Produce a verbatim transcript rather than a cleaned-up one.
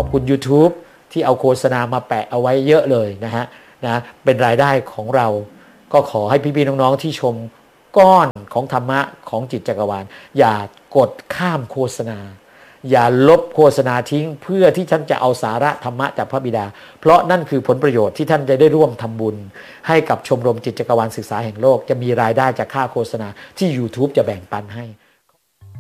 คุณ YouTube ที่เอาโฆษณามาแปะเอาไว้เยอะเลยนะฮะนะเป็นรายได้ของเราก็ขอให้พี่ๆน้องๆที่ชมก้อนของธรรมะของจิตจักรวาลอย่ากดข้ามโฆษณาอย่าลบโฆษณาทิ้งเพื่อที่ท่านจะเอาสาระธรรมะจากพระบิดาเพราะนั่นคือผลประโยชน์ที่ท่านจะได้ร่วมทำบุญให้กับชมรมจิตจักรวาลศึกษาแห่งโลกจะมีรายได้จากค่าโฆษณาที่ YouTube จะแบ่งปันให้